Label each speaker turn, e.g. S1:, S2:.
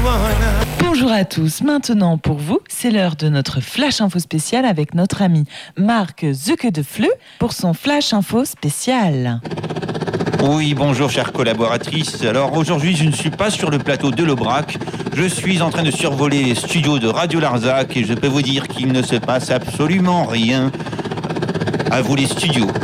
S1: Bonjour à tous, maintenant pour vous, c'est l'heure de notre Flash Info spécial avec notre ami Marc Zucke-de-Fleu pour son Flash Info spécial.
S2: Oui, bonjour chère collaboratrice. Alors aujourd'hui, je ne suis pas sur le plateau de l'Aubrac. Je suis en train de survoler les studios de Radio Larzac et je peux vous dire qu'il ne se passe absolument rien. À vous les studios.